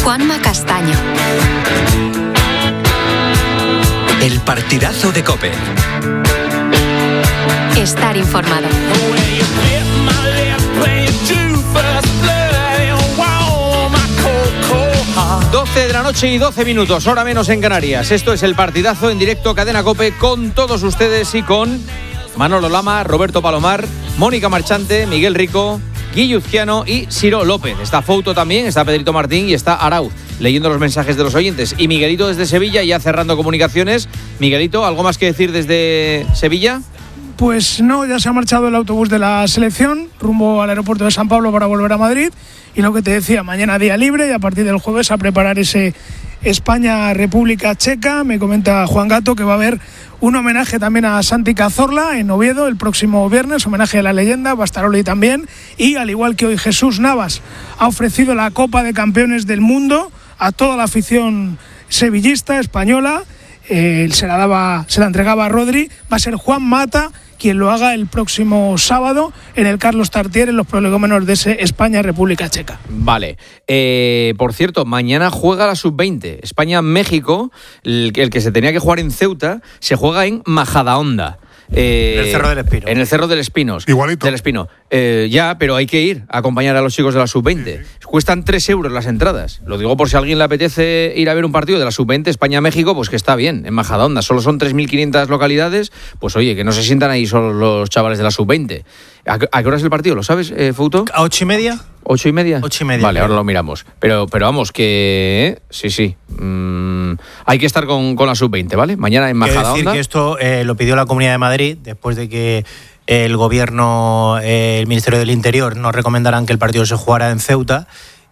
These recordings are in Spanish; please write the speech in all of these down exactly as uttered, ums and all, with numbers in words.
Juanma Castaño. El partidazo de COPE. Estar informado. doce de la noche y doce minutos, hora menos en Canarias. Esto es el partidazo en directo Cadena COPE con todos ustedes y con Manolo Lama, Roberto Palomar, Mónica Marchante, Miguel Rico, Guilluzquiano y Ciro López. Está Fouto también, está Pedrito Martín y está Arauz leyendo los mensajes de los oyentes. Y Miguelito desde Sevilla, ya cerrando comunicaciones. Miguelito, ¿algo más que decir desde Sevilla? Pues no, ya se ha marchado el autobús de la selección rumbo al aeropuerto de San Pablo para volver a Madrid. Y lo que te decía, mañana día libre y a partir del jueves a preparar ese España-República Checa. Me comenta Juan Gato que va a haber un homenaje también a Santi Cazorla en Oviedo el próximo viernes, homenaje a la leyenda, Bastaroli también. Y al igual que hoy Jesús Navas ha ofrecido la Copa de Campeones del Mundo a toda la afición sevillista, española, eh, se la daba, se la entregaba a Rodri, va a ser Juan Mata quien lo haga el próximo sábado en el Carlos Tartiere, en los prolegómenos de ese España-República Checa. Vale. Eh, por cierto, mañana juega la sub veinte. España-México, el, el que se tenía que jugar en Ceuta, se juega en Majadahonda. Eh, en el Cerro del Espino. En el Cerro del Espinos. Igualito. Del Espino. Eh, ya, pero hay que ir a acompañar a los chicos de la sub veinte. Sí, sí. Cuestan tres euros las entradas. Lo digo por si a alguien le apetece ir a ver un partido de la sub veinte España-México, pues que está bien, en Majadahonda. Solo son tres mil quinientas localidades. Pues oye, que no se sientan ahí solo los chavales de la sub veinte. ¿A, a qué hora es el partido? ¿Lo sabes, eh, Fouto? ¿A ocho y media? ¿Ocho y media? Ocho y media. Vale, ahora lo miramos. Pero, pero vamos, que... Sí, sí. Mm, hay que estar con, con la sub veinte, ¿vale? Mañana en Majadahonda. Quiero decir que esto eh, lo pidió la Comunidad de Madrid después de que el Gobierno, eh, el Ministerio del Interior nos recomendaran que el partido se jugara en Ceuta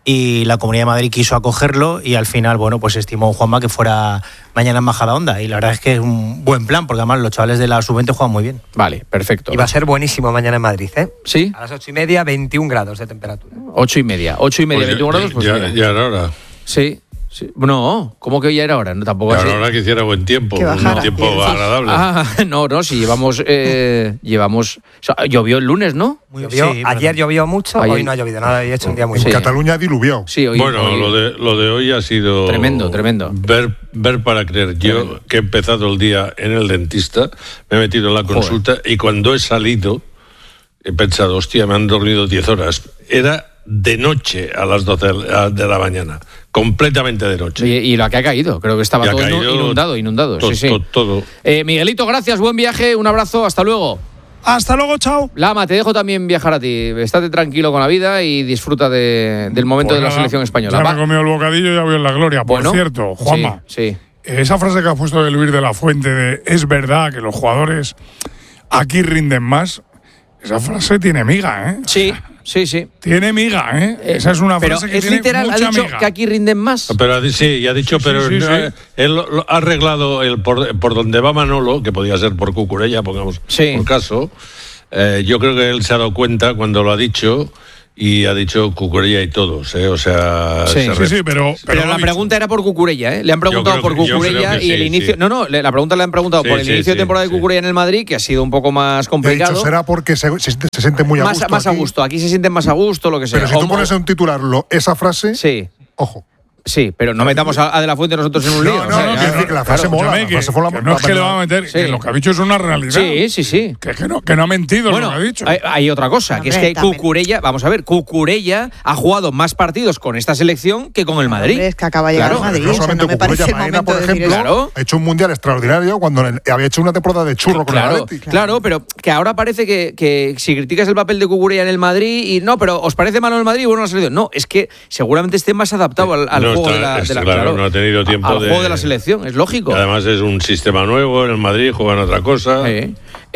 y la Comunidad de Madrid quiso acogerlo y al final, bueno, pues estimó Juanma que fuera mañana en Majadahonda y la verdad es que es un buen plan porque además los chavales de la sub veinte juegan muy bien. Vale, perfecto. Y va a ser buenísimo mañana en Madrid, ¿eh? ¿Sí? A las ocho y media, veintiún grados de temperatura. Ocho y media, ocho y media, pues veintiún ya, grados, pues ya, mira. ya era hora. Sí. Sí. No, ¿cómo que ya era hora? No, tampoco ya así. era hora que hiciera buen tiempo, que un tiempo agradable. Ah, no, no, sí, llevamos, eh, llevamos, o sea, llovió el lunes, ¿no? Muy llovió, sí, ayer llovió mucho, ayer. Hoy no ha llovido nada y ha hecho un día muy En bueno. Cataluña ha diluviado. Sí, hoy, bueno, hoy, lo de lo de hoy ha sido tremendo, tremendo. Ver, ver para creer. Tremendo. Yo que he empezado el día en el dentista, me he metido en la consulta Joder. Y cuando he salido he pensado, hostia, me han dormido diez horas. Era de noche a las doce de la mañana, completamente de noche. Y, y la que ha caído, creo que estaba todo caído, inundado, inundado. To, sí, sí. To, todo. Eh, Miguelito, gracias, buen viaje, un abrazo, hasta luego. Hasta luego, chao. Lama, te dejo también viajar a ti. Estate tranquilo con la vida y disfruta de, del momento pues de la nada, selección española. Ya Va. me he comido el bocadillo y ya veo en la gloria. Por Bueno, cierto, Juanma, sí, sí. esa frase que ha puesto de Luis de la Fuente de es verdad que los jugadores aquí rinden más, esa frase tiene miga, ¿eh? Sí, sí, sí. Tiene miga, ¿eh? eh esa es una frase que es tiene literal, mucha ha dicho miga. que aquí rinden más. Pero sí, ha dicho, sí, pero sí, sí, no, sí. él lo, lo ha arreglado el por, por donde va Manolo, que podía ser por Cucurella, pongamos sí. por caso. Eh, yo creo que él se ha dado cuenta cuando lo ha dicho. Y ha dicho Cucurella y todos, ¿eh? O sea... Sí, sí, sí, pero... Pero, pero la pregunta era por Cucurella, ¿eh? Le han preguntado por que, Cucurella y sí, el inicio... Sí. No, no, la pregunta le han preguntado sí, por el sí, inicio sí, de temporada sí. de Cucurella en el Madrid, que ha sido un poco más complicado. De hecho, será porque se, se, se siente muy a más, gusto Más aquí. a gusto, aquí se sienten más a gusto, lo que sea. Pero si tú pones en un titular lo, esa frase, sí. ojo. Sí, pero no metamos a, a De la Fuente nosotros en un lío. No, no, no, ya, que, que la frase claro, mola. Que, la frase que, mola que no es que le va a meter, sí. que lo que ha dicho es una realidad. Sí, sí, sí. Que, que, no, que no ha mentido bueno, lo que ha dicho. Hay, hay otra cosa, que es que Cucurella, vamos a ver, Cucurella ha jugado más partidos con esta selección que con el Madrid. Hombre, es que acaba de llegar claro. al Madrid. No solamente o sea, no Cucurella, me Maena, por ejemplo, claro. ha hecho un mundial extraordinario cuando había hecho una temporada de churro con claro, el Atleti. Claro, pero que ahora parece que, que si criticas el papel de Cucurella en el Madrid y no, pero ¿os parece malo el Madrid? Bueno, la selección. No, es que seguramente esté más adaptado al, al no juego está, de la, de la claro, claro, no ha tenido tiempo al de, juego de la selección, es lógico. Además es un sistema nuevo, en el Madrid juegan otra cosa. Sí.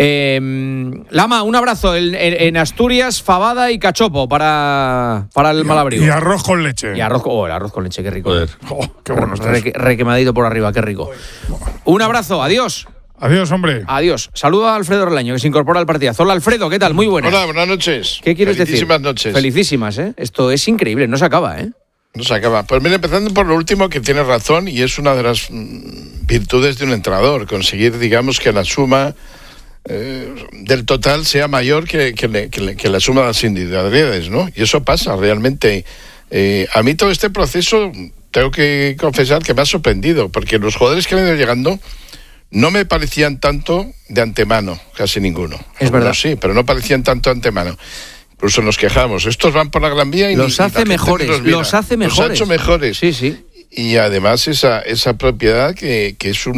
Eh, Lama, un abrazo. En, en, en Asturias, fabada y cachopo para, para el y, Malabrigo. Y arroz con leche. Y arroz, oh, el arroz con leche, qué rico. Joder. Oh, qué bueno está Re, requemadito por arriba, qué rico. Un abrazo, adiós. Adiós, hombre. Adiós. Saludo a Alfredo Relaño, que se incorpora al partidazo. Hola, Alfredo, ¿qué tal? Muy buenas. Hola, buenas noches. ¿Qué quieres Felicísimas decir? Felicísimas noches. Felicísimas, ¿eh? Esto es increíble, no se acaba, ¿eh? No se acaba. Pues mira, empezando por lo último, que tienes razón, y es una de las mm, virtudes de un entrenador, conseguir, digamos, que la suma eh, del total sea mayor que, que, le, que, le, que la suma de las individualidades, ¿no? Y eso pasa realmente. Eh, a mí todo este proceso tengo que confesar que me ha sorprendido, porque los jugadores que han ido llegando no me parecían tanto de antemano, casi ninguno. Es verdad. Sí, pero no parecían tanto de antemano. Incluso nos quejamos. Estos van por la Gran Vía y los ni, hace y mejores, los, los hace mejores. Los ha hecho mejores. Sí, sí. Y además esa, esa propiedad que, que es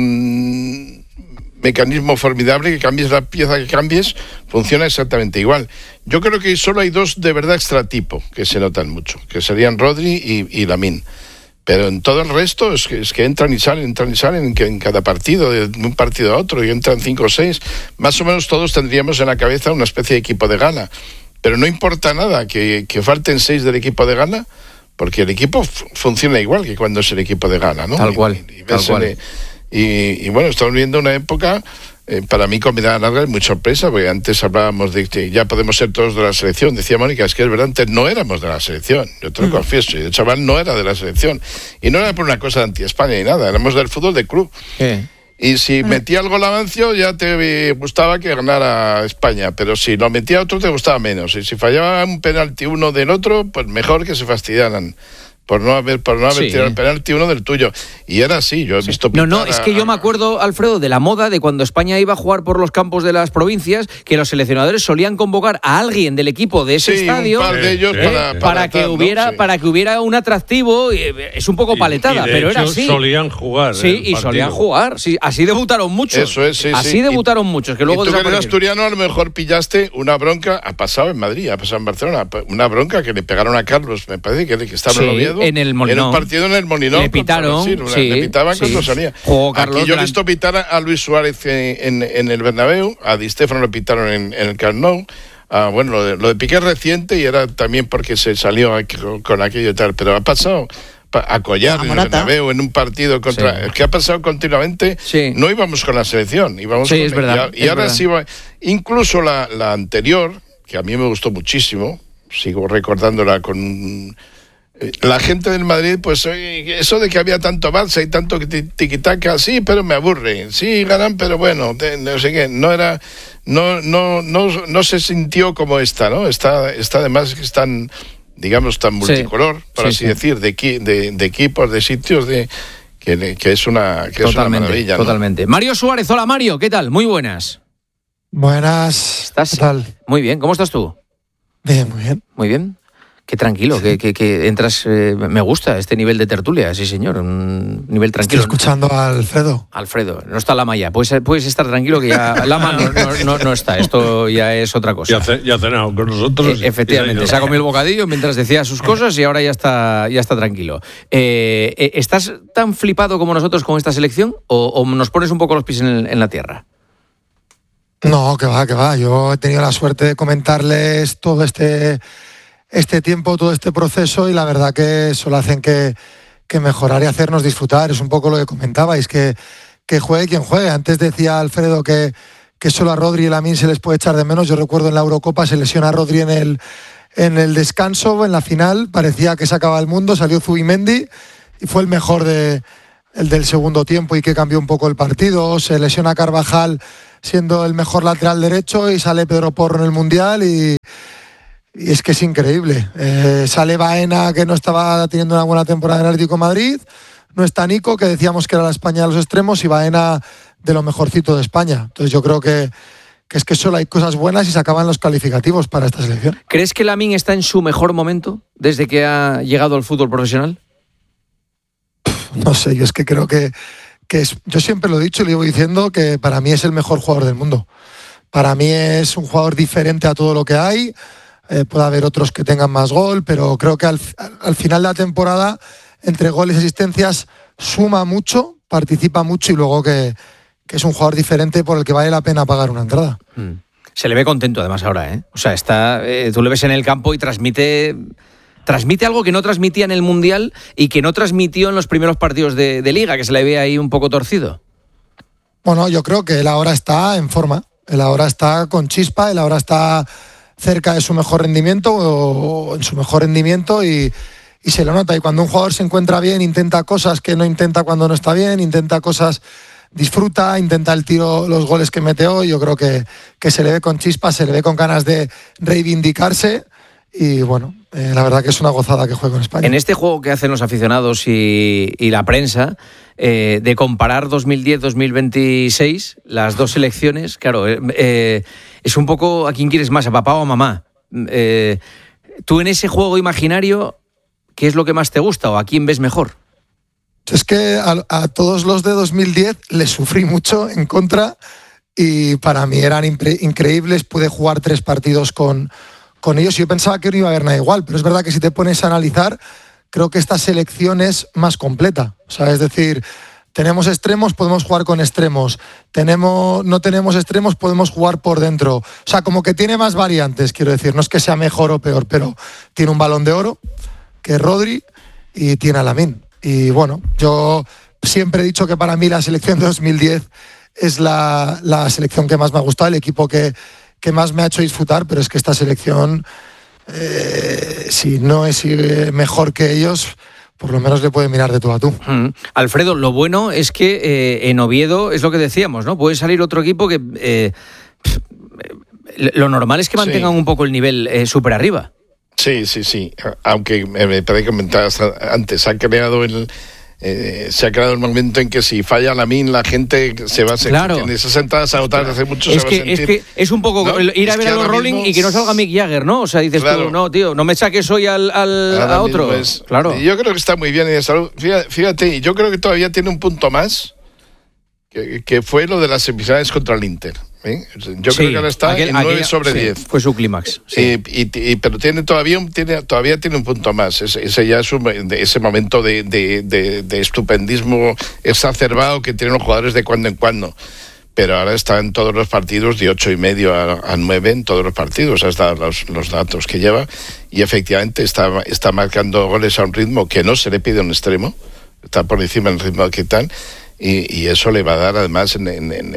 un mecanismo formidable, que cambies la pieza que cambies, funciona exactamente igual. Yo creo que solo hay dos de verdad extratipo que se notan mucho, que serían Rodri y, y Lamine. Pero en todo el resto es que, es que entran y salen, entran y salen en, que en cada partido, de un partido a otro, y entran cinco o seis. Más o menos todos tendríamos en la cabeza una especie de equipo de gala. Pero no importa nada que, que falten seis del equipo de gala, porque el equipo f- funciona igual que cuando es el equipo de gala, ¿no? Tal cual, Y, y, tal cual. el, y, y bueno, estamos viviendo una época... Eh, para mí con mirada larga es muy sorpresa, porque antes hablábamos de que ya podemos ser todos de la selección. Decía Mónica, es que es verdad, antes no éramos de la selección, yo te lo confieso, y el chaval no era de la selección, y no era por una cosa de anti-España ni nada, éramos del fútbol de club. ¿Qué? Y si metía algo Lavancio ya te gustaba que ganara España, pero si lo metía otro te gustaba menos, y si fallaba un penalti uno del otro, pues mejor que se fastidiaran por no haber por no haber Sí. tirado el penalti uno del tuyo. Y era así, yo he Sí. visto No, no, pintar es a- que yo me acuerdo, Alfredo, de la moda de cuando España iba a jugar por los campos de las provincias, que los seleccionadores solían convocar a alguien del equipo de ese Sí, un estadio par de ellos eh, para- para, para que tal, ¿no? hubiera Sí. para que hubiera un atractivo. eh, Es un poco Y- paletada, y de pero hecho, era así. solían jugar. Sí, el y partido. solían jugar. Sí, así debutaron muchos. Eso es, sí, así sí. debutaron muchos, que luego y tú que eres desaparecieron. asturiano, a lo mejor pillaste una bronca, ha pasado en Madrid, ha pasado en Barcelona, una bronca que le pegaron a Carlos, me parece que, que estaba Sí, en Oviedo. en el Molinón. En un partido en el Molinón. Le pitaron, contra Brasil, sí, le pitaban sí. cuando salía. Jugó Carlos Aquí yo he delan- visto pitar a, a Luis Suárez en, en, en el Bernabéu, a Di Stéfano le pitaron en, en el Camp Nou. Ah, bueno, lo de, lo de Piqué es reciente y era también porque se salió aquí con, con aquello y tal, pero ha pasado pa- a Collar en el Bernabéu en un partido contra... Sí. Es que ha pasado continuamente. Sí. No íbamos con la selección, íbamos Sí, con... es verdad, Y, y es ahora verdad. sí va... Incluso la, la anterior, que a mí me gustó muchísimo, sigo recordándola con... eh, La gente del Madrid, pues oye, eso de que había tanto Barça y tanto ti- tiquitaca, sí, pero me aburre. Sí, ganan, pero bueno, de- no sé qué, no era, no, no, no, no se sintió como esta, ¿no? Está, está además que están, digamos, tan multicolor, por sí, así sí. decir, de, equi- de, de equipos, de sitios, de que, que es una, que es una Totalmente, maravilla, ¿no? totalmente. Mario Suárez, hola Mario, ¿qué tal? Muy buenas. Buenas. ¿Estás? ¿Qué tal? Muy bien, ¿cómo estás tú? Bien, muy bien. Muy bien. Qué tranquilo, que, que, que entras. Eh, me gusta este nivel de tertulia, sí, señor. Un nivel tranquilo. Estoy escuchando a Alfredo. Alfredo, no está Lama ya. Puedes, puedes estar tranquilo que ya Lama no, no, no, no está. Esto ya es otra cosa. Ya, ce- ya ha cenado con nosotros. Eh, efectivamente, se ha comido el bocadillo mientras decía sus cosas y ahora ya está, ya está tranquilo. Eh, eh, ¿Estás tan flipado como nosotros con esta selección o, o nos pones un poco los pies en, en la tierra? No, que va, que va. Yo he tenido la suerte de comentarles todo este, este tiempo, todo este proceso y la verdad que solo hacen que, que mejorar y hacernos disfrutar. Es un poco lo que comentabais, que, que juegue quien juegue. Antes decía Alfredo que, que solo a Rodri y Lamine se les puede echar de menos. Yo recuerdo en la Eurocopa se lesiona a Rodri en el, en el descanso, en la final, parecía que se acababa el mundo, salió Zubimendi y fue el mejor de, el del segundo tiempo y que cambió un poco el partido. Se lesiona Carvajal siendo el mejor lateral derecho y sale Pedro Porro en el Mundial y, y es que es increíble. Eh, sale Baena, que no estaba teniendo una buena temporada en el Atlético de Madrid, no está Nico, que decíamos que era la España de los extremos, y Baena de lo mejorcito de España. Entonces yo creo que, que es que solo hay cosas buenas y se acaban los calificativos para esta selección. ¿Crees que Lamine está en su mejor momento desde que ha llegado al fútbol profesional? No sé, yo es que creo que, que es, yo siempre lo he dicho y lo llevo diciendo, que para mí es el mejor jugador del mundo. Para mí es un jugador diferente a todo lo que hay. Eh, puede haber otros que tengan más gol, pero creo que al, al final de la temporada, entre goles y asistencias, suma mucho, participa mucho y luego que, que es un jugador diferente por el que vale la pena pagar una entrada. Mm. Se le ve contento además ahora, ¿eh? O sea, está, eh, tú le ves en el campo y transmite... Transmite algo que no transmitía en el Mundial y que no transmitió en los primeros partidos de, de Liga, que se le ve ahí un poco torcido. Bueno, yo creo que él ahora está en forma, él ahora está con chispa, él ahora está cerca de su mejor rendimiento o en su mejor rendimiento y, y se lo nota. Y cuando un jugador se encuentra bien, intenta cosas que no intenta cuando no está bien, intenta cosas, disfruta, intenta el tiro, los goles que mete hoy. Yo creo que, que se le ve con chispa, se le ve con ganas de reivindicarse. y bueno, eh, la verdad que es una gozada que juegue con España. En este juego que hacen los aficionados y, y la prensa, eh, de comparar dos mil diez dos mil veintiséis, las dos selecciones, claro, eh, eh, es un poco a quién quieres más, a papá o a mamá. Eh, tú en ese juego imaginario, ¿qué es lo que más te gusta o a quién ves mejor? Es que a, a todos los de dos mil diez les sufrí mucho en contra y para mí eran impre- increíbles. Pude jugar tres partidos con, con ellos y yo pensaba que no iba a haber nada igual, pero es verdad que si te pones a analizar, creo que esta selección es más completa. O sea, es decir, tenemos extremos, podemos jugar con extremos. Tenemos, no tenemos extremos, podemos jugar por dentro. O sea, como que tiene más variantes, quiero decir. No es que sea mejor o peor, pero tiene un Balón de Oro, que es Rodri, y tiene a Lamine. Y bueno, yo siempre he dicho que para mí la selección de dos mil diez es la, la selección que más me ha gustado, el equipo que, que más me ha hecho disfrutar, pero es que esta selección, eh, si no es mejor que ellos, por lo menos le puede mirar de tú a tú. Mm. Alfredo, lo bueno es que eh, en Oviedo es lo que decíamos, ¿no? Puede salir otro equipo que eh, lo normal es que mantengan sí. un poco el nivel eh, súper arriba. Sí, sí, sí. Aunque me parece que comentabas antes, se ha creado el eh, se ha creado el momento en que si falla Lamine la gente se va a sentir. Claro. En esas sentadas agotadas hace mucho es se que, va a sentir. Es que es un poco ¿no? ir a ver a los Rolling mismo... y que no salga Mick Jagger, ¿no? O sea, dices claro. tú, no, tío, no me saques hoy al, al a otro. Es, claro. Yo creo que está muy bien y de salud. Fíjate, fíjate, yo creo que todavía tiene un punto más que, que fue lo de las semifinales contra el Inter. ¿Eh? Yo sí, creo que ahora está aquel, en nueve sobre diez. Sí, fue su clímax. Sí. Y, y, y, pero tiene todavía, tiene, todavía tiene un punto más. Ese, ese ya es un, de, ese momento de, de, de, de estupendismo exacerbado que tienen los jugadores de cuando en cuando. Pero ahora está en todos los partidos de ocho y medio a, a nueve en todos los partidos, hasta los, los datos que lleva. Y efectivamente está, está marcando goles a un ritmo que no se le pide a un extremo. Está por encima del ritmo que tal. Y, y eso le va a dar además en, en, en,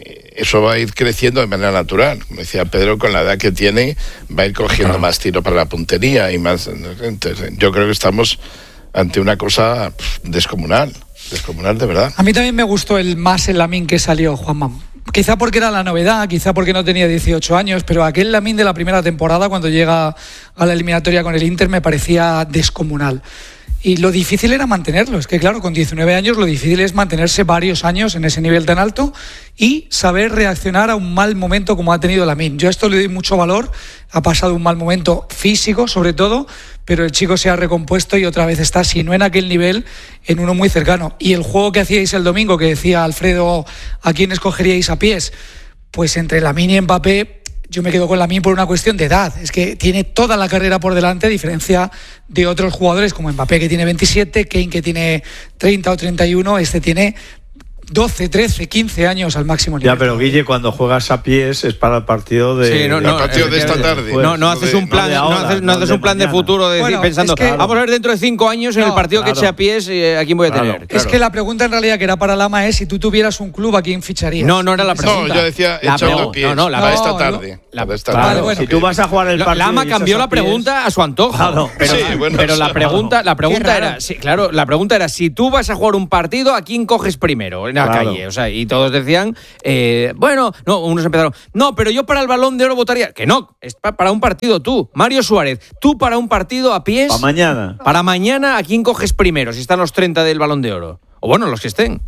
eso va a ir creciendo de manera natural. Como decía Pedro, con la edad que tiene va a ir cogiendo más tiro para la puntería y más. Entonces, yo creo que estamos ante una cosa pff, descomunal, descomunal de verdad. A mí también me gustó el más el Lamine que salió, Juanma. Quizá porque era la novedad, quizá porque no tenía dieciocho años, pero aquel Lamine de la primera temporada cuando llega a la eliminatoria con el Inter me parecía descomunal. Y lo difícil era mantenerlo. Es que claro, con diecinueve años lo difícil es mantenerse varios años en ese nivel tan alto y saber reaccionar a un mal momento como ha tenido Lamine. Yo a esto le doy mucho valor. Ha pasado un mal momento físico, sobre todo, pero el chico se ha recompuesto y otra vez está, si no en aquel nivel, en uno muy cercano. Y el juego que hacíais el domingo, que decía Alfredo, ¿a quién escogeríais a pies? Pues entre Lamine y Mbappé, yo me quedo con Lamine por una cuestión de edad. Es que tiene toda la carrera por delante, a diferencia de otros jugadores como Mbappé, que tiene veintisiete, Kane, que tiene treinta o treinta y uno. Este tiene doce, trece, quince años al máximo nivel. Ya, pero Guille, cuando juegas a pies es para el partido de, sí, no, no, el partido de esta tarde. No, no haces un plan, no, no haces, no haces un plan de futuro de bueno, decir, pensando, es que, vamos a ver dentro de cinco años en no, el partido claro. que eche a pies eh, a quién voy a claro, tener. Claro. Es que la pregunta en realidad que era para Lama es si tú tuvieras un club a quién ficharías. No, no era la pregunta. No, yo decía echando a pies. No, no, la para esta tarde. La, la esta claro, tarde. Bueno, si tú vas a jugar el partido. Lama cambió la pregunta a su antojo. Claro, pero, sí, bueno, pero la pregunta, la pregunta era, sí, claro, la pregunta era si tú vas a jugar un partido, ¿a quién coges primero en la calle? O sea, y todos decían, eh, bueno, no, unos empezaron, no, pero yo para el Balón de Oro votaría, que no, es para un partido tú, Mario Suárez, tú para un partido a pies. Para mañana. Para mañana, ¿a quién coges primero? Si están los treinta del Balón de Oro. O bueno, los que estén.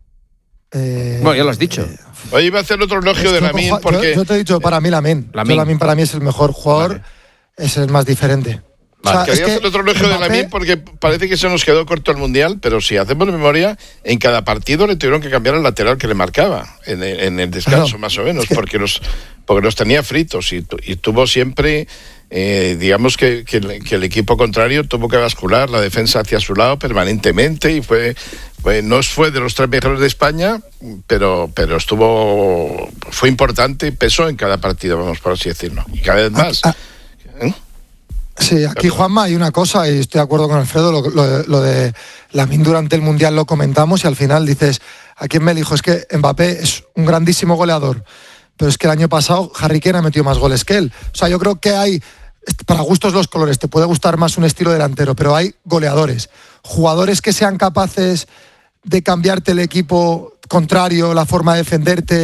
Eh, bueno, ya lo has dicho. Eh, Hoy iba a hacer otro elogio de Lamine porque... Yo, yo te he dicho, para mí Lamine. Lamine. Lamine para mí es el mejor jugador, vale. Es el más diferente. Vale. O sea, quería es que hacer otro elogio de Lamine porque parece que se nos quedó corto el Mundial, pero si hacemos memoria, en cada partido le tuvieron que cambiar el lateral que le marcaba, en el, en el descanso claro. más o menos, es que... porque, los, porque los tenía fritos y, y tuvo siempre... Eh, digamos que, que, que el equipo contrario tuvo que bascular la defensa hacia su lado permanentemente y fue, fue no fue de los tres mejores de España, pero pero estuvo fue importante y pesó en cada partido, vamos por así decirlo, y cada vez más. Ah, ah. ¿Eh? Sí, aquí Juanma hay una cosa y estoy de acuerdo con Alfredo, lo, lo, lo de Lamine durante el Mundial lo comentamos y al final dices, ¿a quién me elijo? Es que Mbappé es un grandísimo goleador, pero es que el año pasado Harry Kane ha metido más goles que él. O sea, yo creo que hay, para gustos los colores, te puede gustar más un estilo delantero, pero hay goleadores, jugadores que sean capaces de cambiarte el equipo contrario, la forma de defenderte,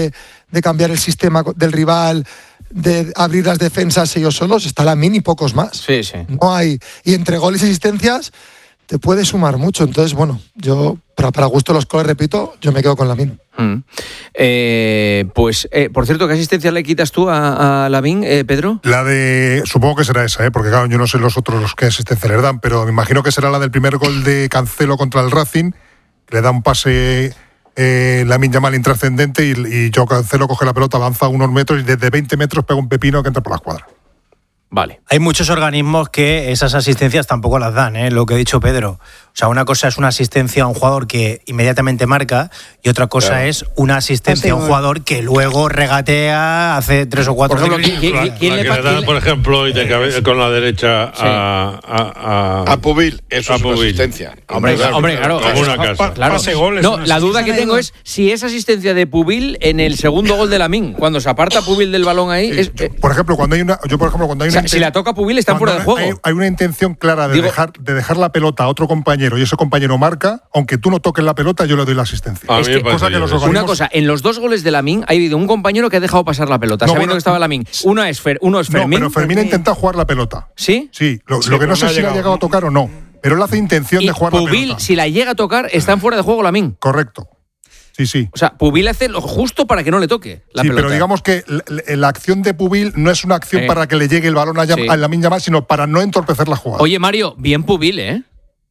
de cambiar el sistema del rival, de abrir las defensas ellos solos, está Lamine y pocos más. Sí, sí. No hay. Y entre goles y asistencias te puede sumar mucho. Entonces, bueno, yo, para, para gusto de los colores, repito, yo me quedo con Lamine. Mm. Eh, pues, eh, por cierto, ¿qué asistencia le quitas tú a, a Lamine, eh, Pedro? La de, supongo que será esa, ¿eh? Porque claro, yo no sé los otros los que asistencia le dan, pero me imagino que será la del primer gol de Cancelo contra el Racing, que le da un pase eh, Lamine Yamal intrascendente y, y yo Cancelo coge la pelota, avanza unos metros y desde veinte metros pega un pepino que entra por la escuadra. Vale. Hay muchos organismos que esas asistencias tampoco las dan, ¿eh? Lo que ha dicho Pedro. O sea, una cosa es una asistencia a un jugador que inmediatamente marca y otra cosa claro. es una asistencia a un jugador que luego regatea, hace tres o cuatro... Por ejemplo, ¿quién, quién, quién, quién la, le la que le dan, por ejemplo, y de cabe, con la derecha sí. a, a, a... a Pubil, eso a es Pubil. Una asistencia. Hombre, claro, hombre, claro. Como una casa. Claro. Goles, no, la duda que tengo es si es asistencia de Pubil en el segundo gol de Lamine. Cuando se aparta Pubil del balón ahí... Sí, es, yo, por ejemplo, cuando hay una... Yo, por ejemplo, cuando hay una... O sea, si la toca Pubil están fuera de juego. Hay, hay una intención clara de, Digo, dejar, de dejar la pelota a otro compañero y ese compañero marca, aunque tú no toques la pelota, yo le doy la asistencia. Es que, cosa que los organismos... Una cosa, en los dos goles de Lamine ha habido un compañero que ha dejado pasar la pelota, no, sabiendo bueno, que estaba Lamine. Uno es, Fer, uno es Fermín. No, pero Fermín ha intentado jugar la pelota. ¿Sí? Sí, lo, sí, lo que no sé no si la ha llegado a tocar o no, pero él hace intención y de jugar Pubil, la pelota. Si la llega a tocar, están fuera de juego Lamine. Correcto. Sí, sí. O sea, Pubil hace lo justo para que no le toque la sí, pelota. Pero digamos que la, la acción de Pubil no es una acción eh. para que le llegue el balón a, sí. a Lamine Yamal, sino para no entorpecer la jugada. Oye, Mario, bien Pubil, ¿eh?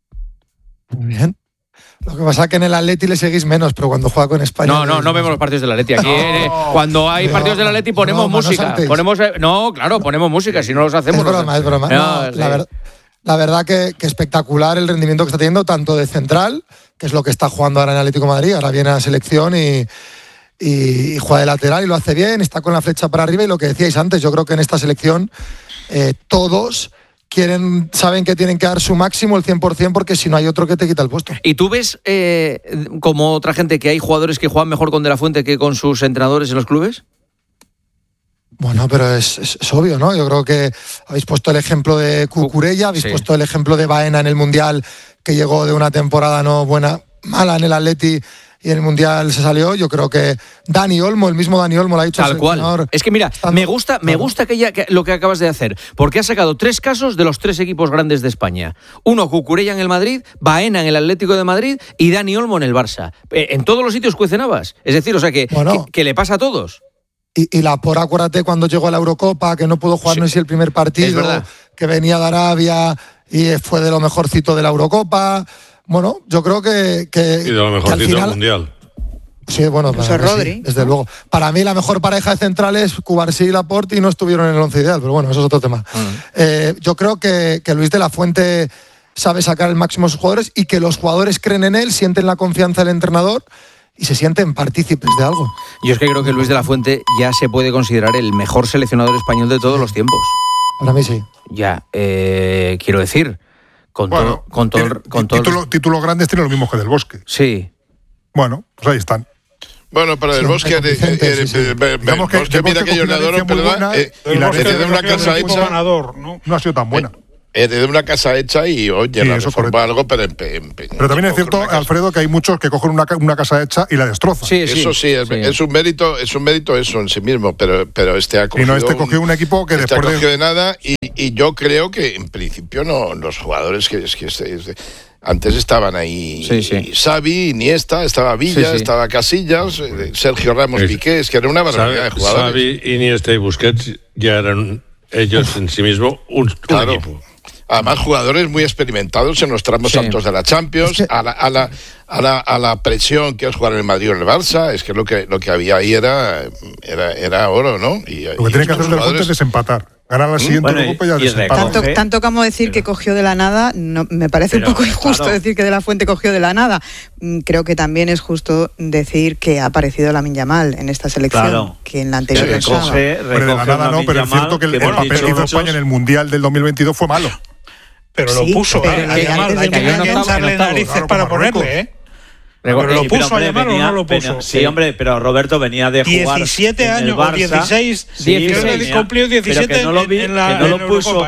Muy bien. Lo que pasa es que en el Atleti le seguís menos, pero cuando juega con España... No, no, no vemos los partidos del Atleti. Aquí, no, eh, cuando hay partidos del Atleti ponemos no, música. Ponemos, eh, no, claro, ponemos música, si no los hacemos... Es broma, es broma. No, no, sí. la, ver, la verdad que, que espectacular el rendimiento que está teniendo, tanto de central, que es lo que está jugando ahora en Atlético de Madrid, ahora viene a la selección y, y, y juega de lateral y lo hace bien, está con la flecha para arriba y lo que decíais antes, yo creo que en esta selección eh, todos... quieren, saben que tienen que dar su máximo, el cien por ciento, porque si no hay otro que te quita el puesto. ¿Y tú ves, eh, como otra gente, que hay jugadores que juegan mejor con De La Fuente que con sus entrenadores en los clubes? Bueno, pero es, es, es obvio, ¿no? Yo creo que habéis puesto el ejemplo de Cucurella, habéis sí. puesto el ejemplo de Baena en el Mundial, que llegó de una temporada no buena, mala en el Atleti, y en el Mundial se salió. Yo creo que Dani Olmo, el mismo Dani Olmo lo ha dicho. Tal cual. Es que mira, me gusta, me gusta que ya, que lo que acabas de hacer, porque has sacado tres casos de los tres equipos grandes de España. Uno, Cucurella en el Madrid, Baena en el Atlético de Madrid y Dani Olmo en el Barça. En todos los sitios cuecen habas. Es decir, o sea, que, bueno, que, que le pasa a todos. Y, y la por acuérdate cuando llegó a la Eurocopa, que no pudo jugar sí. no sé si el primer partido, que venía de Arabia y fue de lo mejorcito de la Eurocopa. Bueno, yo creo que... que y de lo mejor del Mundial. Sí, bueno, para Rodri, sí, desde ¿no? luego. Para mí la mejor pareja de centrales, Cubarsí y Laporte, y no estuvieron en el once ideal, pero bueno, eso es otro tema. Mm. Eh, yo creo que, que Luis de la Fuente sabe sacar el máximo de sus jugadores y que los jugadores creen en él, sienten la confianza del entrenador y se sienten partícipes de algo. Yo es que creo que Luis de la Fuente ya se puede considerar el mejor seleccionador español de todos los tiempos. Para mí sí. Ya, eh, quiero decir... Con bueno, todo, con todo, tiene, con todo título, títulos grandes tiene lo mismo que Del Bosque. Sí. Bueno, pues ahí están. Bueno, para Del Bosque, mira que yo le adoro, perdón, heredé una casa hecha. Ganador, ¿no? no ha sido tan buena. Heredé una casa hecha y, oye, sí, la reforma algo, pero en, en, Pero también es cierto, Alfredo, que hay muchos que cogen una, una casa hecha y la destrozan. Sí, sí, eso sí, es, sí. Es un mérito, es un mérito eso en sí mismo, pero, pero este ha cogido. Y no, este cogió un equipo que este después ha cogido de nada y, y yo creo que en principio no, los jugadores que es que es, es, antes estaban ahí sí, sí. Xavi, Iniesta, estaba Villa, sí, sí. estaba Casillas, Sergio Ramos, es, Piqué, es que era una barbaridad de jugadores. Xavi, Iniesta y Busquets ya eran ellos en sí mismos un, claro. un equipo. Además, jugadores muy experimentados en los tramos sí. altos de la Champions, es que... a, la, a, la, a, la, a la presión que es jugar en el Madrid o en el Barça, es que lo que lo que había ahí era, era, era oro, ¿no? Y, lo que tiene que hacer el jugadores... es desempatar. Ganar la siguiente bueno, Eurocopa y ya desempatar. Tanto, tanto como decir que cogió de la nada, no, me parece Pero, un poco injusto claro. decir que De la Fuente cogió de la nada. Creo que también es justo decir que ha aparecido Lamine Yamal en esta selección, claro. que en la anterior sí, recoge, recoge Pero de la nada no, pero es cierto que el, el papel que hizo España en el Mundial del dos mil veintidós fue malo. Pero lo sí, puso, pero ¿eh? A Yamal hay que, hay que echarle narices claro, para ponerle, ¿eh? Pero, pero lo puso pero, hombre, a Yamal venía, o no lo puso. Venía, sí, hombre, pero Roberto venía de jugar diecisiete años en el Barça, o dieciséis, sí, cumplió diecisiete que no lo vi, en la, que no lo en puso, Eurocopa, ¿eh?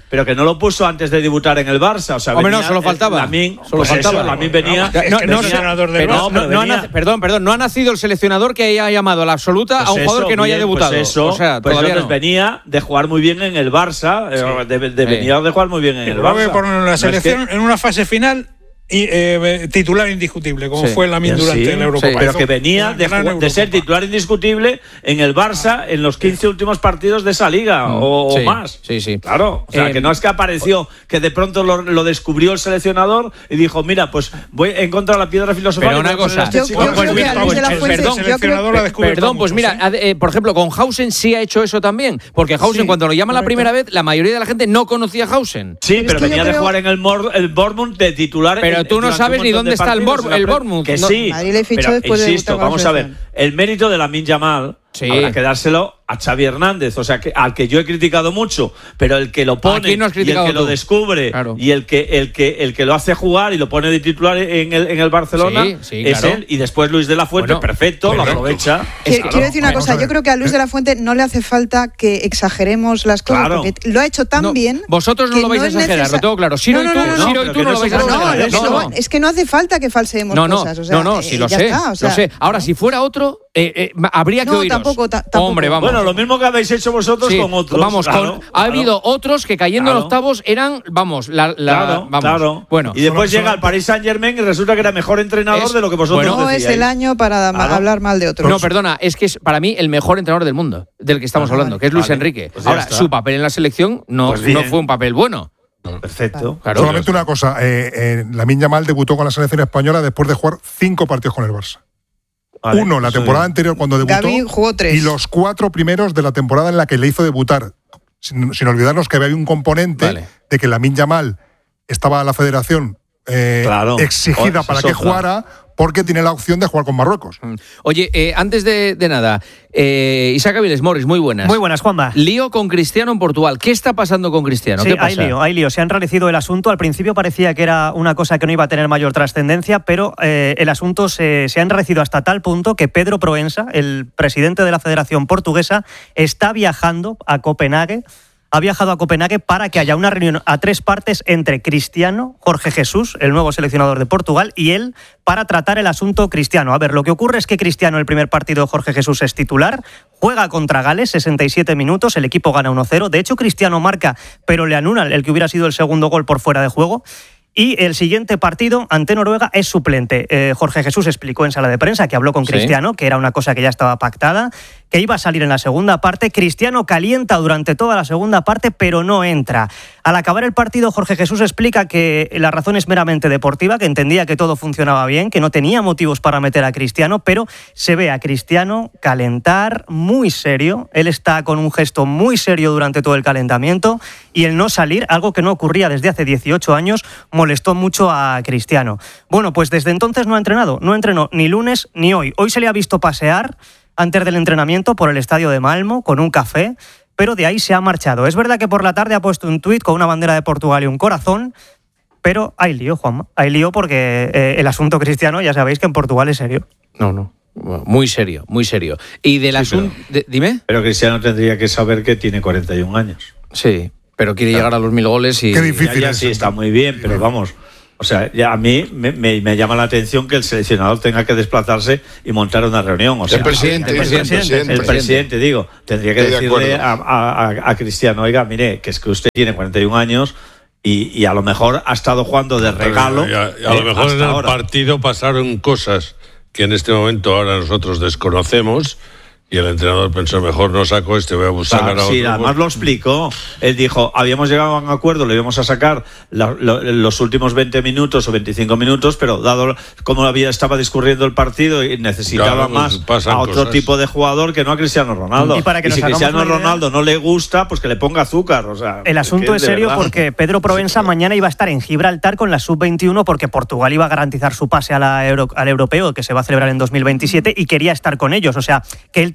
pero que no lo puso antes de debutar en el Barça. O sea, Hombre, venía, no, solo faltaba. Lamín, Solo pues faltaba. Eso, Lamín venía. No, no, no, seleccionador del pero, Barça. no, no ha nac- perdón, perdón, no ha nacido el seleccionador que haya llamado a la absoluta Pues a un jugador eso, que no haya bien, debutado. Pues eso, o sea, pues todavía entonces no. venía de jugar muy bien en el Barça, eh, de, de venir de jugar muy bien en el Luego Barça. poner la selección No es que- en una fase final y eh, titular indiscutible, como Sí. fue Lamín Sí, durante la Eurocopa. sí, pero Hizo que venía una de, gran jugar- de ser Eurocopa. titular indiscutible en el Barça en los quince últimos partidos de esa liga Mm, o, sí, o más. Sí, sí. Claro, o sea, Eh, que no es que apareció, que de pronto lo, lo descubrió el seleccionador y dijo, mira, pues voy en contra de la piedra filosofal. Pero y voy una a poner cosa, a este Yo- chico". yo creo que a Luis de la Fuente- perdón, yo creo- la descubre perdón, pues muchos, mira, eh, por ejemplo, con Hausen sí ha hecho eso también, porque Hausen Sí, cuando lo llaman la correcto. primera vez, la mayoría de la gente no conocía a Hausen. Sí, Pero pero es que venía yo de creo- jugar en el, Mor- el Bournemouth de titular. Pero en- tú no durante sabes un ni montón dónde de está el partidos Bor- en la el Pre- Bournemouth. Que No- sí. Madrid le fichó pero después de insisto, debutar con vamos la a ver, selección. el mérito de Lamine Yamal Sí. habrá que dárselo a Xavi Hernández, o sea, que al que yo he criticado mucho, pero el que lo pone quién no has y el criticado que lo tú? descubre Claro. y el que el que el que lo hace jugar y lo pone de titular en el en el Barcelona Sí, sí, es claro. él, y después Luis de la Fuente, Bueno, perfecto, lo correcto. aprovecha. Quiero, Claro. quiero decir una Vamos cosa, a ver. yo creo que a Luis de la Fuente no le hace falta que exageremos las cosas, Claro. porque lo ha hecho tan No, bien. vosotros no que lo vais a es exagerar, necesa- lo tengo claro. Siro No, y tú, no, no, no, Siro y pero tú que no no lo vais se a puede No, exagerar. lo- eso. No, lo- no. es que no hace falta que falseemos No, no, cosas. O sea, no, no, eh, sí lo ya sé, está, o sea, lo sé. Ahora, si fuera otro, eh, eh, habría que No, oíros. tampoco, ta- tampoco. Hombre, vamos. Bueno, lo mismo que habéis hecho vosotros Sí, con otros. vamos, claro, con, ha claro. habido otros que cayendo en Claro. octavos eran, vamos, la, la Claro, vamos. claro. Bueno, y después Solo- llega el Paris Saint Germain y resulta que era mejor entrenador Es- de lo que vosotros bueno, no es decíais. el año para ma- Claro. hablar mal de otros. no, perdona, es que es para mí el mejor entrenador del mundo, del que estamos Ah, hablando, vale. que es Luis Vale, Enrique. pues ya Ahora, está. su papel en la selección no, Pues bien. no fue un papel bueno. Perfecto. Claro. Solamente una cosa, eh, eh, Lamine Yamal debutó con la selección española después de jugar cinco partidos con el Barça. Vale, Uno la eso temporada bien. anterior cuando debutó Gavi jugó tres. y los cuatro primeros de la temporada en la que le hizo debutar. Sin, sin olvidarnos que había un componente Vale. de que Lamine Yamal estaba a la federación eh, Claro. exigida Oh, para eso que es otra. jugara porque tiene la opción de jugar con Marruecos. Oye, eh, antes de, de nada, eh, Isaac Aviles Morris, muy buenas. Muy buenas, Juanma. Lío con Cristiano en Portugal. ¿Qué está pasando con Cristiano? Sí, ¿Qué pasa? hay lío, hay lío. Se han enrarecido el asunto. Al principio parecía que era una cosa que no iba a tener mayor trascendencia, pero eh, el asunto se, se ha enrarecido hasta tal punto que Pedro Proensa, el presidente de la Federación Portuguesa, está viajando a Copenhague. Ha viajado a Copenhague para que haya una reunión a tres partes entre Cristiano, Jorge Jesús, el nuevo seleccionador de Portugal, y él para tratar el asunto Cristiano. A ver, lo que ocurre es que Cristiano, el primer partido de Jorge Jesús es titular, juega contra Gales, sesenta y siete minutos, el equipo gana uno cero. De hecho, Cristiano marca, pero le anulan el que hubiera sido el segundo gol por fuera de juego. Y el siguiente partido ante Noruega es suplente. Eh, Jorge Jesús explicó en sala de prensa que habló con Sí. Cristiano, que era una cosa que ya estaba pactada, que iba a salir en la segunda parte. Cristiano calienta durante toda la segunda parte, pero no entra. Al acabar el partido, Jorge Jesús explica que la razón es meramente deportiva, que entendía que todo funcionaba bien, que no tenía motivos para meter a Cristiano, pero se ve a Cristiano calentar muy serio. Él está con un gesto muy serio durante todo el calentamiento y el no salir, algo que no ocurría desde hace dieciocho años, molestó mucho a Cristiano. Bueno, pues desde entonces no ha entrenado. No entrenó ni lunes ni hoy. Hoy se le ha visto pasear antes del entrenamiento por el estadio de Malmo con un café, pero de ahí se ha marchado. Es verdad que por la tarde ha puesto un tuit con una bandera de Portugal y un corazón, pero hay lío, Juanma. Hay lío porque eh, el asunto Cristiano, ya sabéis que en Portugal es serio. No, no. Muy serio, muy serio. Y del Sí, asunto... de- Dime. Pero Cristiano tendría que saber que tiene cuarenta y un años. Sí, pero quiere llegar a los mil goles y... Qué difícil Ya, ya es. sí, está muy bien, pero vamos. O sea, ya a mí me, me- me llama la atención que el seleccionador tenga que desplazarse y montar una reunión. O sea, El presidente, el el presidente, presidente. el presidente, digo, tendría que Estoy de decirle a, acuerdo. a- a- a Cristiano, oiga, mire, que es que usted tiene cuarenta y un años y, y a lo mejor ha estado jugando de regalo. Y a, y a eh, lo mejor hasta en el ahora. partido pasaron cosas que en este momento ahora nosotros desconocemos y el entrenador pensó, mejor no saco este, voy a buscar Claro, a sí, otro. además lo explicó. Él dijo, habíamos llegado a un acuerdo, le íbamos a sacar la- lo- los últimos veinte minutos o veinticinco minutos, pero dado cómo había, estaba discurriendo el partido y necesitaba Claro, pues más pasan a otro cosas. tipo de jugador que no a Cristiano Ronaldo. Y para que nos si hagamos Cristiano una idea- Ronaldo no le gusta, pues que le ponga azúcar. O sea, El asunto que es de serio verdad. porque Pedro Proensa mañana iba a estar en Gibraltar con la sub veintiuno porque Portugal iba a garantizar su pase a la Euro- al europeo que se va a celebrar en dos mil veintisiete y quería estar con ellos. O sea, que él tenía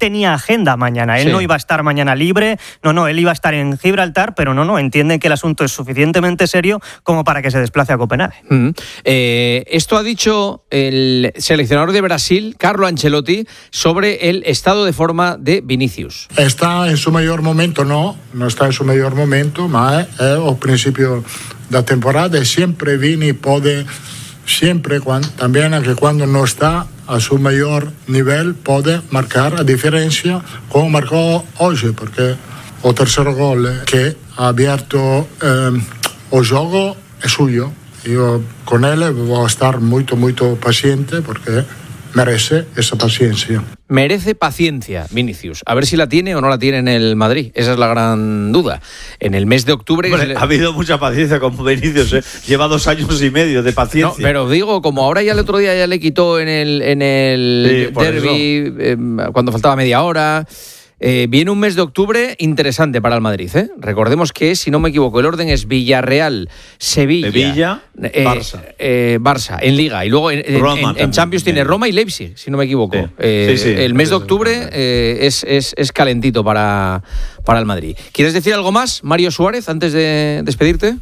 tenía agenda mañana. Él Sí. no iba a estar mañana libre, no, no, él iba a estar en Gibraltar, pero no, no, entienden que el asunto es suficientemente serio como para que se desplace a Copenhague. Mm. Eh, esto ha dicho el seleccionador de Brasil, Carlo Ancelotti, sobre el estado de forma de Vinicius. Está en su mejor momento, no, no está en su mejor momento, ma è, è al principio da temporada e sempre Vini puede, siempre, cuando, también anche quando no está a su mejor nivel, puede marcar a diferencia como marcó hoy, porque el tercer gol que ha abierto eh, el juego es suyo. Yo con él voy a estar muy, muy paciente porque merece esa paciencia. Merece paciencia, Vinicius. A ver si la tiene o no la tiene en el Madrid. Esa es la gran duda. En el mes de octubre... Hombre, que le... ha habido mucha paciencia con Vinicius, ¿eh? Lleva dos años y medio de paciencia. No, pero digo, como ahora ya el otro día ya le quitó en el, en el Sí, por derbi, eh, cuando faltaba media hora... Eh, viene un mes de octubre interesante para el Madrid, ¿eh? Recordemos que, si no me equivoco, el orden es Villarreal, Sevilla, Sevilla, eh, Barça. eh, Barça en Liga, y luego en, en- Roma en- en Champions también. tiene Roma y Leipzig, si no me equivoco. Sí. Eh, Sí, sí, el mes de eso es octubre eh, es, es, es calentito para, para el Madrid. ¿Quieres decir algo más, Mario Suárez, antes de despedirte?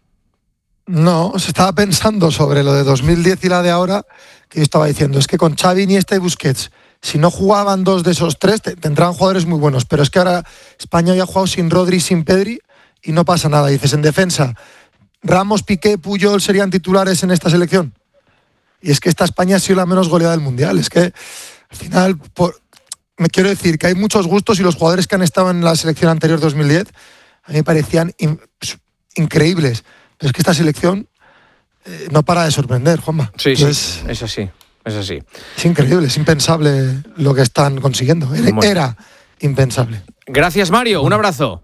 No, se estaba pensando sobre lo de dos mil diez y la de ahora, que yo estaba diciendo, es que con Xavi, Iniesta y Busquets, si no jugaban dos de esos tres, te- tendrán jugadores muy buenos, pero es que ahora España ya ha jugado sin Rodri y sin Pedri y no pasa nada. Dices, en defensa, Ramos, Piqué, Puyol serían titulares en esta selección. Y es que esta España ha sido la menos goleada del Mundial. Es que, al final, por- me quiero decir que hay muchos gustos y los jugadores que han estado en la selección anterior dos mil diez a mí me parecían in- increíbles. Pero es que esta selección eh, no para de sorprender, Juanma. Sí, sí, Entonces, es así, es así. es increíble, es impensable lo que están consiguiendo. Era, Bueno. era impensable. Gracias, Mario, un abrazo.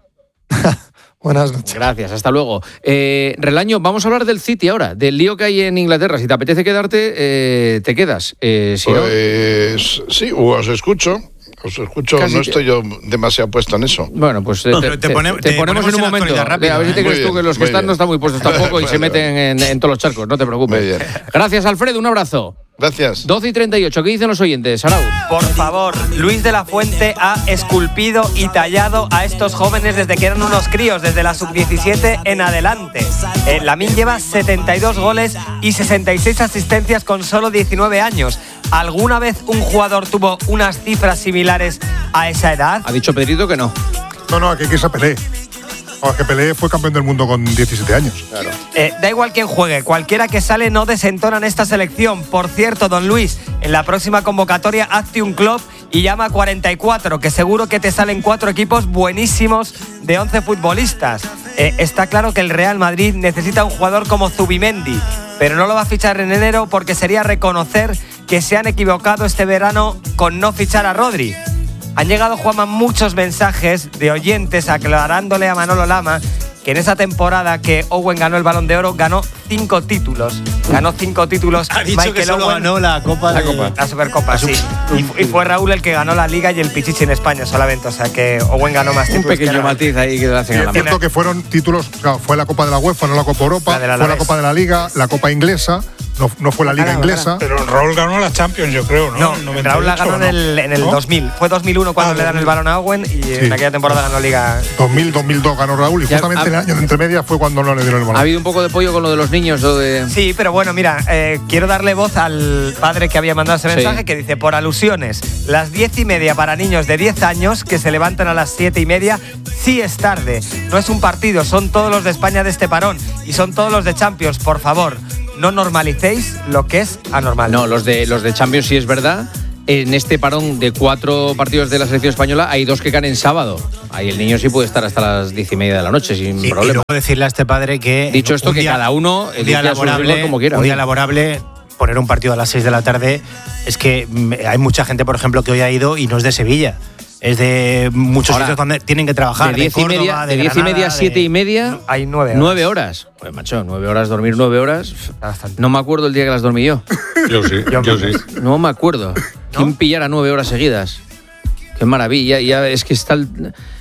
Buenas noches. Gracias, hasta luego. Eh, Relaño, vamos a hablar del City ahora, del lío que hay en Inglaterra. Si te apetece quedarte, eh, te quedas. Eh, si no, Pues sí, os escucho. Os escucho, Casi no que- estoy yo demasiado puesto en eso. Bueno, pues eh, te, Pero te te- pone- te te ponemos ponemos en un en la momento. actualidad rápido, a ver si te ¿eh? crees Muy tú que bien, los que muy están bien. no están muy puestos tampoco y se meten en, en todos los charcos. No te preocupes. Muy bien. Gracias, Alfredo. Un abrazo. Gracias. doce y treinta y ocho. ¿Qué dicen los oyentes? Arauz. Por favor, Luis de la Fuente ha esculpido y tallado a estos jóvenes desde que eran unos críos, desde la sub diecisiete en adelante. Eh, Lamine lleva setenta y dos goles y sesenta y seis asistencias con solo diecinueve años. ¿Alguna vez un jugador tuvo unas cifras similares a esa edad? Ha dicho Pedrito que no. No, no, aquí que se Pelé. O que Pelé fue campeón del mundo con diecisiete años. Claro. Eh, da igual quién juegue, cualquiera que sale no desentona en esta selección. Por cierto, don Luis, en la próxima convocatoria hazte un club y llama a cuarenta y cuatro, que seguro que te salen cuatro equipos buenísimos de once futbolistas. Eh, está claro que el Real Madrid necesita un jugador como Zubimendi, pero no lo va a fichar en enero porque sería reconocer que se han equivocado este verano con no fichar a Rodri. Han llegado, Juanma, muchos mensajes de oyentes aclarándole a Manolo Lama que en esa temporada que Owen ganó el Balón de Oro, ganó cinco títulos. Ganó cinco títulos. Ha dicho que solo ganó la Copa la de- Copa. La Supercopa, La sí. Super- Y, fu- y fue Raúl el que ganó la Liga y el Pichichi en España solamente. O sea que Owen ganó más Un títulos. que pequeño Raúl. matiz ahí que le hacen Sí, a es la cierto mano. que fueron títulos, claro, fue la Copa de la UEFA, no la Copa Europa, La del fue la Alavés. Copa de la Liga, la Copa inglesa, no, no fue la Liga Bacala, inglesa. Pero Raúl ganó la Champions, yo creo, ¿no? No, En noventa y Raúl la ocho, ganó en ¿no? el, en el ¿No? dos mil. Fue dos mil uno cuando Ah, le dan el dos mil. balón a Owen y Sí. en aquella temporada ganó Liga. dos mil, dos mil dos ganó Raúl y Ya, justamente ha- en el año de entre medias fue cuando no le dieron el Ha balón. habido un poco de pollo con lo de los niños. Lo de... Sí, pero bueno, mira, eh, quiero darle voz al padre que había mandado ese Sí. mensaje que dice, por alusiones, las diez y media para niños de diez años que se levantan a las siete y media, sí es tarde. No es un partido, son todos los de España de este parón y son todos los de Champions, por favor. No normalicéis lo que es anormal. No, los de, los de Champions sí es verdad. En este parón de cuatro partidos de la selección española hay dos que caen en sábado. Ahí el niño sí puede estar hasta las diez y media de la noche sin Sí, y problema. luego decirle a este padre que. Dicho esto, un que día- cada uno un elige día a su laborable, rival como quiera. un día laborable, poner un partido a las seis de la tarde. Es que mm, hay mucha gente, por ejemplo, que hoy ha ido y no es de Sevilla. Es de muchos Ahora, sitios donde tienen que trabajar. de diez y Córdoba, media, de de diez y Granada, media a de- siete y media, Hay nueve horas. nueve horas. Pues macho, nueve horas, dormir nueve horas. No me acuerdo el día que las dormí yo. Yo sí, yo, sí. No me acuerdo. ¿Quién pillara nueve horas seguidas? Qué maravilla. Ya es que está el-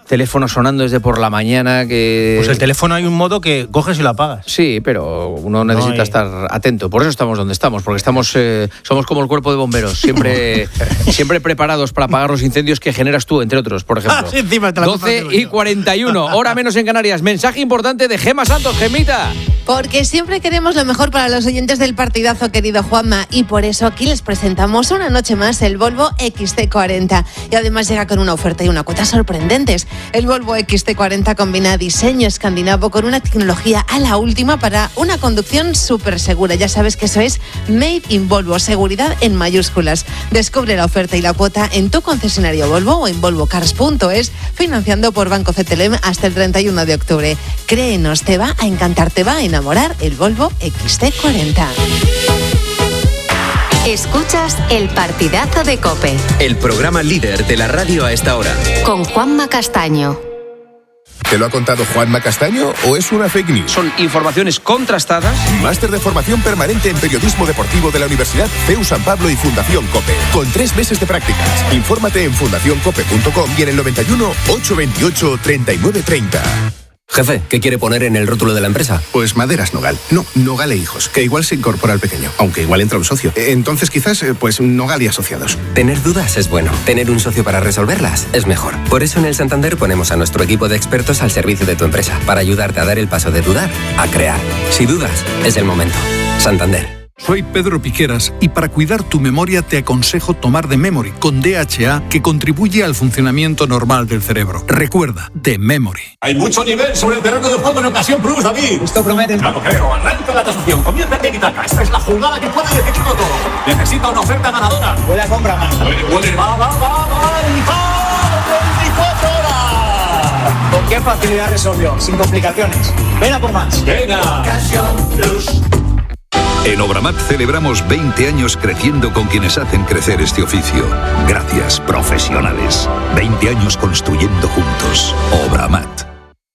teléfono sonando desde por la mañana que... Pues el teléfono hay un modo que coges y lo apagas. Sí, pero uno necesita no hay... estar atento. Por eso estamos donde estamos, porque estamos eh, somos como el cuerpo de bomberos, siempre, siempre preparados para apagar los incendios que generas tú, entre otros, por ejemplo. Ah, sí, encima te la doce y cuarenta y uno, hora menos en Canarias. Mensaje importante de Gema Santos. Gemita. Porque siempre queremos lo mejor para los oyentes del partidazo, querido Juanma, y por eso aquí les presentamos una noche más el Volvo equis ce cuarenta. Y además llega con una oferta y una cuota sorprendentes. El Volvo equis ce cuarenta combina diseño escandinavo con una tecnología a la última para una conducción súper segura. Ya sabes que eso es Made in Volvo, seguridad en mayúsculas. Descubre la oferta y la cuota en tu concesionario Volvo o en volvo cars punto es, financiando por Banco C T L M hasta el treinta y uno de octubre. Créenos, te va a encantar, te va a enamorar el Volvo equis ce cuarenta. Escuchas el partidazo de COPE. El programa líder de la radio a esta hora. Con Juanma Castaño. ¿Te lo ha contado Juanma Castaño o es una fake news? Son informaciones contrastadas. Máster de formación permanente en periodismo deportivo de la Universidad C E U San Pablo y Fundación COPE. Con tres meses de prácticas. Infórmate en fundación cope punto com y en el noventa y uno, ochocientos veintiocho, treinta y nueve treinta. Jefe, ¿qué quiere poner en el rótulo de la empresa? Pues Maderas Nogal. No, Nogal e Hijos, que igual se incorpora al pequeño, aunque igual entra un socio. Entonces quizás, pues Nogal y Asociados. Tener dudas es bueno. Tener un socio para resolverlas es mejor. Por eso en el Santander ponemos a nuestro equipo de expertos al servicio de tu empresa, para ayudarte a dar el paso de dudar a crear. Si dudas, es el momento. Santander. Soy Pedro Piqueras y para cuidar tu memoria te aconsejo tomar The Memory con D H A, que contribuye al funcionamiento normal del cerebro. Recuerda, The Memory. Hay mucho nivel sobre el terreno de juego en Ocasión Plus, David. Esto promete. Claro, creo. Arranca la tasación. Comienza en Itaca. Esta es la jugada que puede decidirlo todo. Necesita una oferta ganadora. Huele a compra más. Huele, huele. Va, va, va, va. veinticuatro horas. ¿Con qué facilidad resolvió? Sin complicaciones. Ven a por más. Venga. Ocasión Plus. En Obramat celebramos veinte años creciendo con quienes hacen crecer este oficio. Gracias, profesionales. veinte años construyendo juntos. Obramat.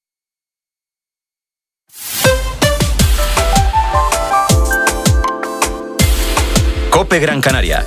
COPE Gran Canaria.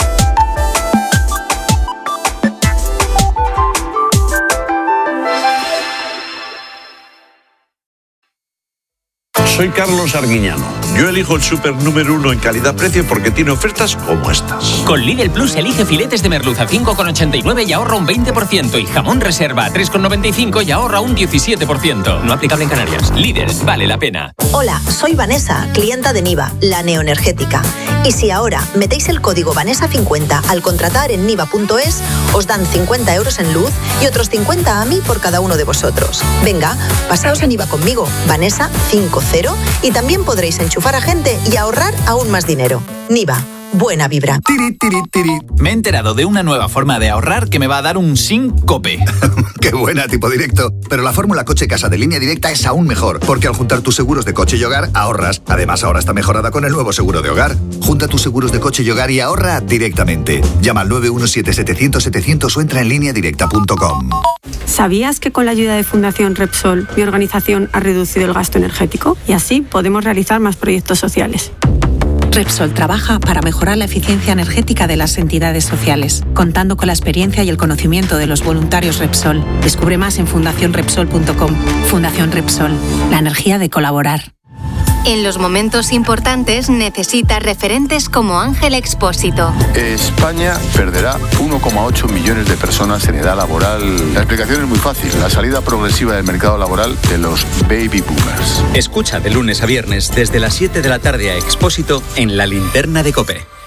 Soy Carlos Arguiñano. Yo elijo el súper número uno en calidad-precio porque tiene ofertas como estas. Con Lidl Plus elige filetes de merluza a cinco con ochenta y nueve y ahorra un veinte por ciento. Y jamón reserva a tres con noventa y cinco y ahorra un diecisiete por ciento. No aplicable en Canarias. Lidl, vale la pena. Hola, soy Vanessa, clienta de Niva, la neoenergética. Y si ahora metéis el código Vanessa cincuenta al contratar en niva punto es, os dan cincuenta euros en luz y otros cincuenta a mí por cada uno de vosotros. Venga, pasaos a Niva conmigo, Vanessa cincuenta, y también podréis enchufar a gente y ahorrar aún más dinero. Niva, buena vibra. Tiri, tiri, tiri. Me he enterado de una nueva forma de ahorrar que me va a dar un síncope. ¡Qué buena, tipo directo! Pero la fórmula coche-casa de Línea Directa es aún mejor, porque al juntar tus seguros de coche y hogar, ahorras. Además, ahora está mejorada con el nuevo seguro de hogar. Junta tus seguros de coche y hogar y ahorra directamente. Llama al nueve uno siete, setecientos, setecientos o entra en línea directa punto com. ¿Sabías que con la ayuda de Fundación Repsol, mi organización ha reducido el gasto energético? Y así podemos realizar más proyectos sociales. Repsol trabaja para mejorar la eficiencia energética de las entidades sociales, contando con la experiencia y el conocimiento de los voluntarios Repsol. Descubre más en fundación repsol punto com. Fundación Repsol, la energía de colaborar. En los momentos importantes necesita referentes como Ángel Expósito. España perderá uno coma ocho millones de personas en edad laboral. La explicación es muy fácil, la salida progresiva del mercado laboral de los baby boomers. Escucha de lunes a viernes desde las siete de la tarde a Expósito en La Linterna de COPE.